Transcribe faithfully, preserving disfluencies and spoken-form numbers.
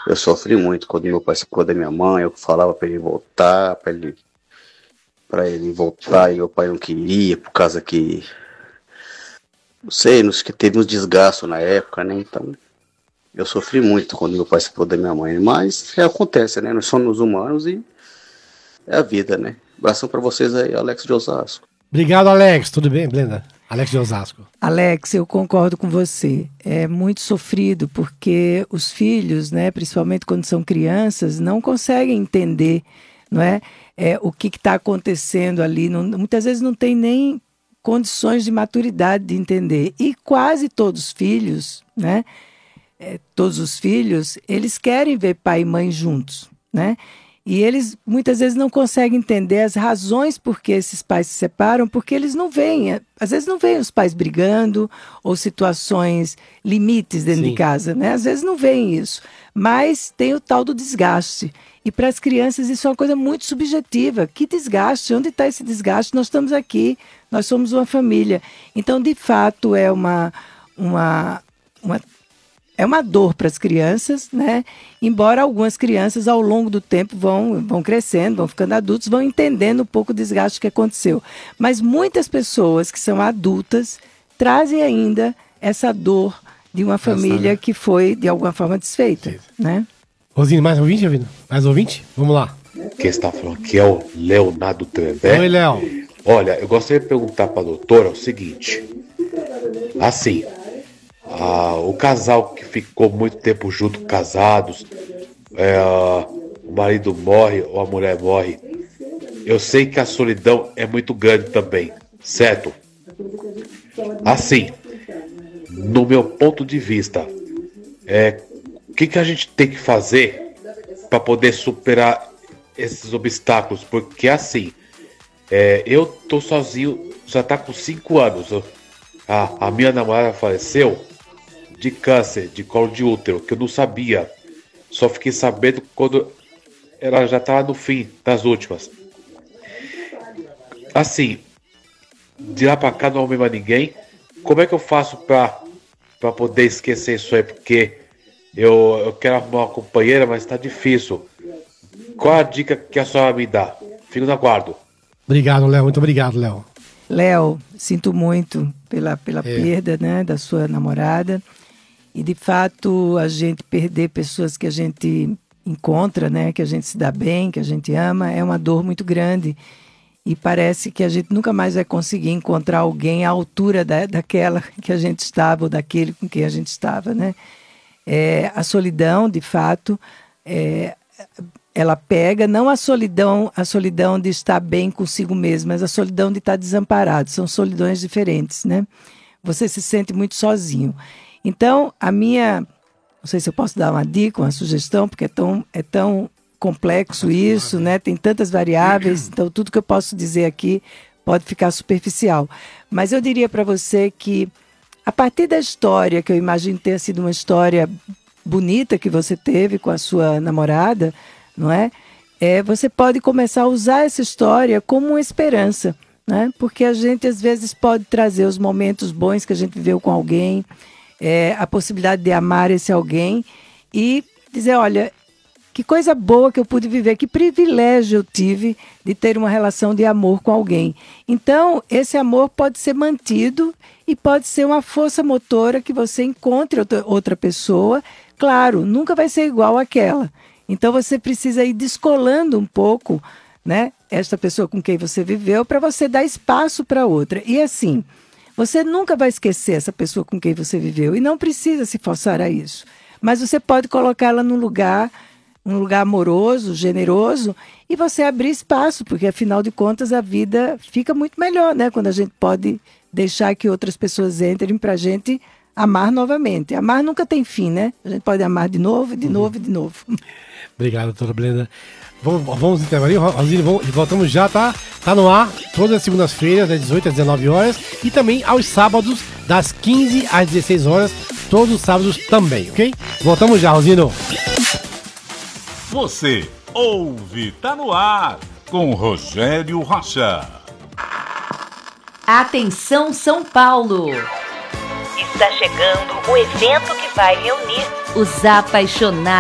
Eu sofri muito quando meu pai se separou da minha mãe. Eu falava para ele voltar, para ele, para ele voltar, e meu pai não queria, por causa que, não sei, nos, que teve uns desgastos na época, né? Então, eu sofri muito quando meu pai se separou da minha mãe. Mas é, acontece, né? Nós somos humanos e é a vida, né? Abração para vocês aí, Alex de Osasco. Obrigado, Alex. Tudo bem, Blenda? Alex de Osasco. Alex, eu concordo com você. É muito sofrido porque os filhos, né, principalmente quando são crianças, não conseguem entender, não é, é o que está acontecendo ali. Não, muitas vezes não tem nem condições de maturidade de entender. E quase todos os filhos, né, é, todos os filhos, eles querem ver pai e mãe juntos, né? E eles muitas vezes não conseguem entender as razões por que esses pais se separam, porque eles não veem, às vezes não veem os pais brigando ou situações, limites dentro Sim. de casa, né? Às vezes não veem isso, mas tem o tal do desgaste. E para as crianças isso é uma coisa muito subjetiva. Que desgaste? Onde está esse desgaste? Nós estamos aqui, nós somos uma família. Então, de fato, é uma... uma, uma É uma dor para as crianças, né? Embora algumas crianças, ao longo do tempo, vão, vão crescendo, vão ficando adultos, vão entendendo um pouco o desgaste que aconteceu. Mas muitas pessoas que são adultas trazem ainda essa dor de uma família que foi, de alguma forma, desfeita, né? Rosine, mais ouvinte, ouvindo? Mais ouvinte? Vamos lá. Quem está falando aqui é o Leonardo Trembé. Oi, Léo. Olha, eu gostaria de perguntar para a doutora o seguinte. Assim... Ah, o casal que ficou muito tempo junto, casados, é, o marido morre ou a mulher morre, eu sei que a solidão é muito grande também, certo? Assim, no meu ponto de vista, é, o que, que a gente tem que fazer para poder superar esses obstáculos? Porque assim, é, eu tô sozinho, já tá com cinco anos, a, a minha namorada faleceu de câncer, de colo de útero, que eu não sabia. Só fiquei sabendo quando ela já estava no fim das últimas. Assim, de lá para cá não arrumei mais ninguém. Como é que eu faço para para poder esquecer isso aí? Porque eu, eu quero arrumar uma companheira, mas está difícil. Qual a dica que a senhora me dá? Fico no aguardo. Obrigado, Léo. Muito obrigado, Léo. Léo, sinto muito pela, pela é. perda, né, da sua namorada. E, de fato, a gente perder pessoas que a gente encontra, né, que a gente se dá bem, que a gente ama, é uma dor muito grande. E parece que a gente nunca mais vai conseguir encontrar alguém à altura da, daquela que a gente estava, ou daquele com quem a gente estava, né? É, a solidão, de fato, é, ela pega, não a solidão, a solidão de estar bem consigo mesmo, mas a solidão de estar desamparado. São solidões diferentes, né? Você se sente muito sozinho. Então, a minha... Não sei se eu posso dar uma dica, uma sugestão, porque é tão, é tão complexo isso, né? Tem tantas variáveis, então tudo que eu posso dizer aqui pode ficar superficial. Mas eu diria para você que, a partir da história, que eu imagino ter sido uma história bonita que você teve com a sua namorada, não é? É, você pode começar a usar essa história como uma esperança, né? Porque a gente, às vezes, pode trazer os momentos bons que a gente viveu com alguém, É, a possibilidade de amar esse alguém e dizer, olha, que coisa boa que eu pude viver, que privilégio eu tive de ter uma relação de amor com alguém. Então, esse amor pode ser mantido e pode ser uma força motora que você encontre outra, outra pessoa. Claro, nunca vai ser igual àquela. Então, você precisa ir descolando um pouco, né, esta pessoa com quem você viveu para você dar espaço para outra. E assim... Você nunca vai esquecer essa pessoa com quem você viveu e não precisa se forçar a isso. Mas você pode colocá-la num lugar, um lugar amoroso, generoso, e você abrir espaço, porque afinal de contas a vida fica muito melhor, né? Quando a gente pode deixar que outras pessoas entrem para a gente amar novamente. Amar nunca tem fim, né? A gente pode amar de novo, de novo e de novo. Obrigado, doutora Blenda. Vamos, vamos intervalir, Rosine, vamos, voltamos já, tá? Tá no ar, todas as segundas-feiras, das dezoito às dezenove horas, e também aos sábados, das quinze às dezesseis horas, todos os sábados também, ok? Voltamos já, Rosino. Você ouve, tá no ar, com Rogério Rocha. Atenção, São Paulo! Está chegando o evento que vai reunir os apaixonados